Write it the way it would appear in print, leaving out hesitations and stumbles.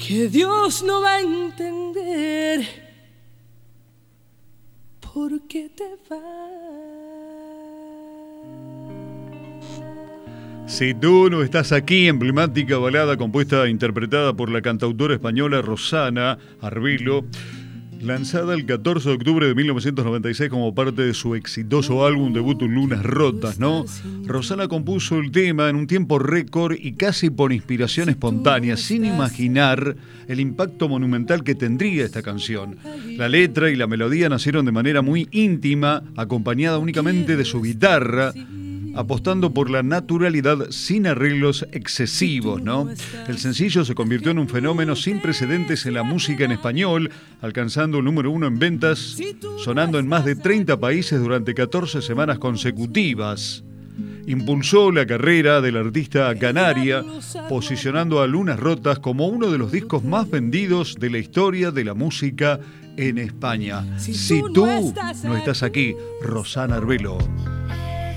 que Dios no va a entender por qué te vas. Si tú no estás aquí, emblemática balada compuesta e interpretada por la cantautora española Rosana Arvelo, lanzada el 14 de octubre de 1996 como parte de su exitoso álbum debut Lunas Rotas, ¿no? Rosana compuso el tema en un tiempo récord y casi por inspiración espontánea, sin imaginar el impacto monumental que tendría esta canción. La letra y la melodía nacieron de manera muy íntima, acompañada únicamente de su guitarra, apostando por la naturalidad sin arreglos excesivos, ¿no? El sencillo se convirtió en un fenómeno sin precedentes en la música en español, alcanzando el número 1 en ventas, sonando en más de 30 países durante 14 semanas consecutivas. Impulsó la carrera del artista canaria, posicionando a Lunas Rotas como uno de los discos más vendidos de la historia de la música en España. Si tú no estás aquí, Rosana Arvelo.